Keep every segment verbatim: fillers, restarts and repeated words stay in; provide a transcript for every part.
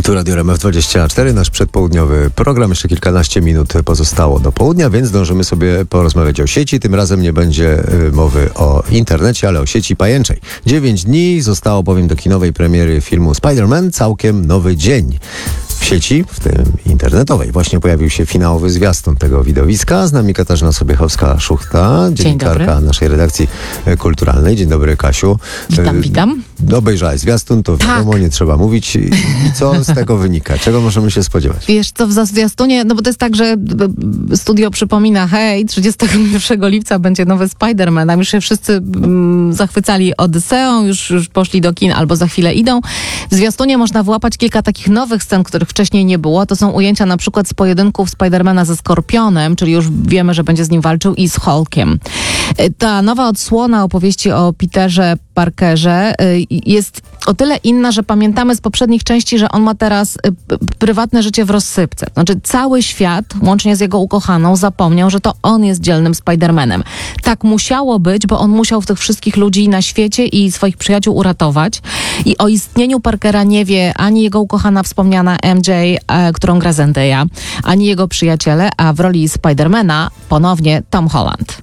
Tu Radio R M F dwadzieścia cztery, nasz przedpołudniowy program. Jeszcze kilkanaście minut pozostało do południa, więc zdążymy sobie porozmawiać o sieci. Tym razem nie będzie y, mowy o internecie, ale o sieci pajęczej. Dziewięć dni zostało bowiem do kinowej premiery filmu Spider-Man Całkiem nowy dzień. W sieci, w tym internetowej, właśnie pojawił się finałowy zwiastun tego widowiska. Z nami Katarzyna Sobiechowska-Szuchta, dziennikarka naszej redakcji kulturalnej. Dzień dobry, Kasiu. Witam, witam. Obejrzałeś zwiastun, to tak. wiadomo, nie trzeba mówić. I co z tego wynika? Czego możemy się spodziewać? Wiesz co, w zwiastunie, no bo to jest tak, że studio przypomina, hej, trzydziestego pierwszego lipca będzie nowy Spider-Man, a już się wszyscy mm, zachwycali Odyseą, już, już poszli do kin albo za chwilę idą. W zwiastunie można wyłapać kilka takich nowych scen, których wcześniej nie było. To są ujęcia na przykład z pojedynków Spidermana ze Skorpionem, czyli już wiemy, że będzie z nim walczył, i z Hulkiem. Ta nowa odsłona opowieści o Peterze Parkerze jest o tyle inna, że pamiętamy z poprzednich części, że on ma teraz prywatne życie w rozsypce. Znaczy cały świat, łącznie z jego ukochaną, zapomniał, że to on jest dzielnym Spider-Manem. Tak musiało być, bo on musiał tych wszystkich ludzi na świecie i swoich przyjaciół uratować. I o istnieniu Parkera nie wie ani jego ukochana wspomniana M J, e, którą gra Zendaya, ani jego przyjaciele, a w roli Spider-Mana ponownie Tom Holland.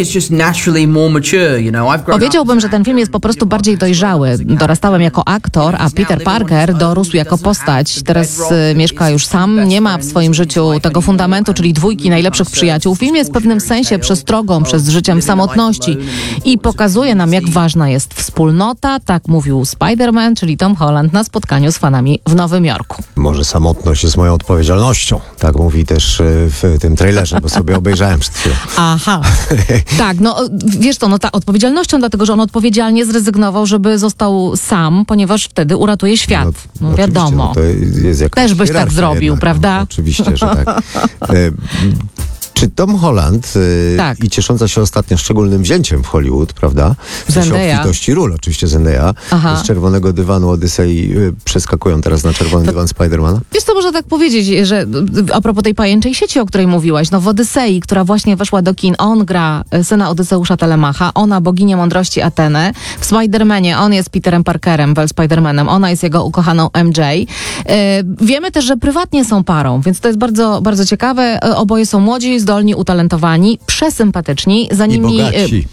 Powiedziałbym, że ten film jest po prostu bardziej dojrzały. Dorastałem jako aktor, a Peter Parker dorósł jako postać. Teraz y, mieszka już sam, nie ma w swoim życiu tego fundamentu, czyli dwójki najlepszych przyjaciół. Film jest w pewnym sensie przestrogą przed życiem w samotności i pokazuje nam, jak ważna jest wspólnota. Tak mówił Spider-Man, czyli Tom Holland, na spotkaniu z fanami w Nowym Jorku. Może samotność jest moją odpowiedzialnością. Tak mówi też w tym trailerze, bo sobie obejrzałem przed chwilą. Aha. Tak, no wiesz co, no ta odpowiedzialnością, dlatego że on odpowiedzialnie zrezygnował, żeby został sam, ponieważ wtedy uratuje świat. No, no wiadomo. No to jest jakaś też byś tak zrobił, jednak, prawda? No, oczywiście, że tak. E, Czy Tom Holland y, tak. i ciesząca się ostatnio szczególnym wzięciem w Hollywood, prawda? W sensie obfitości ról, oczywiście Zendaya. Aha. Z czerwonego dywanu Odysei y, przeskakują teraz na czerwony to, dywan Spidermana. Wiesz co, można tak powiedzieć, że a propos tej pajęczej sieci, o której mówiłaś, no w Odysei, która właśnie weszła do kin, on gra syna Odyseusza Telemacha, ona boginię mądrości Atenę. W Spidermanie on jest Peterem Parkerem, wel Spidermanem, ona jest jego ukochaną M J. Y, wiemy też, że prywatnie są parą, więc to jest bardzo, bardzo ciekawe. Oboje są młodzi, zdolni, utalentowani, przesympatyczni. Za nimi... I bogaci.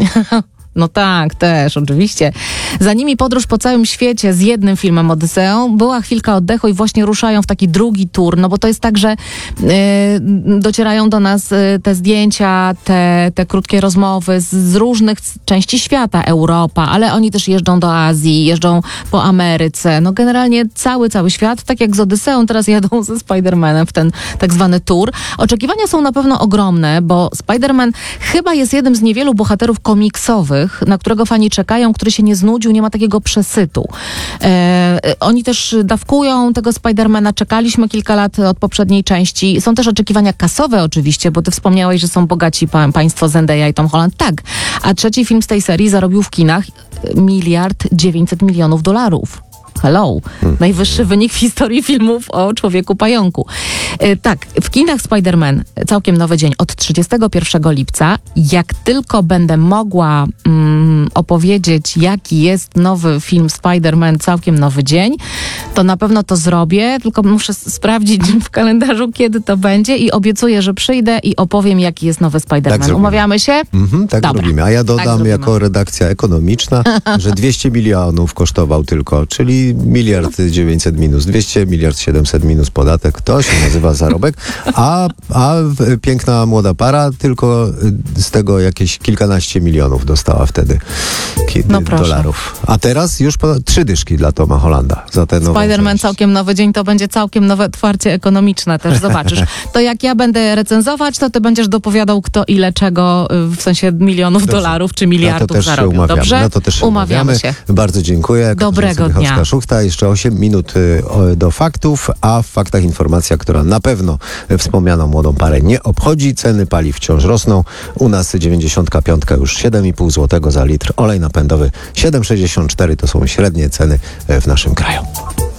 No tak, też, oczywiście. Za nimi podróż po całym świecie z jednym filmem Odyseą. Była chwilka oddechu i właśnie ruszają w taki drugi tour, no bo to jest tak, że y, docierają do nas y, te zdjęcia, te, te krótkie rozmowy z, z różnych części świata, Europa, ale oni też jeżdżą do Azji, jeżdżą po Ameryce. No generalnie cały, cały świat, tak jak z Odyseą, teraz jadą ze Spider-Manem w ten tak zwany tour. Oczekiwania są na pewno ogromne, bo Spider-Man chyba jest jednym z niewielu bohaterów komiksowych, na którego fani czekają, który się nie znudził, nie ma takiego przesytu. E, oni też dawkują tego Spidermana, czekaliśmy kilka lat od poprzedniej części. Są też oczekiwania kasowe oczywiście, bo ty wspomniałeś, że są bogaci pa, państwo Zendaya i Tom Holland. Tak, a trzeci film z tej serii zarobił w kinach miliard dziewięćset milionów dolarów. Hello. Najwyższy wynik w historii filmów o Człowieku Pająku. E, tak, w kinach Spider-Man Całkiem nowy dzień od trzydziestego pierwszego lipca. Jak tylko będę mogła mm, opowiedzieć, jaki jest nowy film Spider-Man Całkiem nowy dzień, to na pewno to zrobię, tylko muszę sprawdzić w kalendarzu, kiedy to będzie, i obiecuję, że przyjdę i opowiem, jaki jest nowy Spider-Man. Tak umawiamy się? Mhm, tak Dobra. Robimy. A ja dodam tak jako redakcja ekonomiczna, że dwieście milionów kosztował tylko, czyli miliard dziewięćset minus dwieście, miliard siedemset minus podatek. To się nazywa zarobek. A, a piękna młoda para tylko z tego jakieś kilkanaście milionów dostała wtedy no dolarów. A teraz już po, trzy dyszki dla Toma Hollanda za ten nowy Spider-Man Całkiem nowy dzień to będzie całkiem nowe otwarcie ekonomiczne też, zobaczysz. To jak ja będę recenzować, to ty będziesz dopowiadał, kto ile czego, w sensie milionów Dobrze. dolarów czy miliardów no to zarobił. Umawiamy. Dobrze? No to też umawiamy, umawiamy się. Bardzo dziękuję. Dobrego dnia. Szuchta. Jeszcze osiem minut do faktów, a w faktach informacja, która na pewno wspomnianą młodą parę nie obchodzi. Ceny paliw wciąż rosną. U nas dziewięćdziesiątka piątka już siedem i pół złotego za litr. Olej napędowy siedem sześćdziesiąt cztery to są średnie ceny w naszym kraju.